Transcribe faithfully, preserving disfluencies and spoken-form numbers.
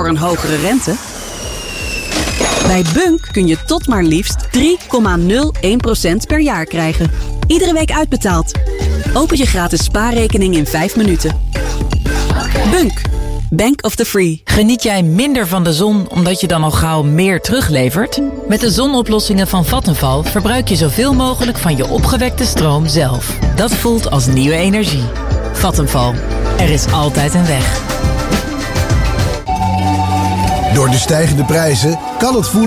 voor een hogere rente? Bij Bunk kun je tot maar liefst drie komma nul één procent per jaar krijgen. Iedere week uitbetaald. Open je gratis spaarrekening in vijf minuten. Bunk. Bank of the Free. Geniet jij minder van de zon omdat je dan al gauw meer teruglevert? Met de zonoplossingen van Vattenfall verbruik je zoveel mogelijk van je opgewekte stroom zelf. Dat voelt als nieuwe energie. Vattenfall. Er is altijd een weg. Door de stijgende prijzen kan het voelen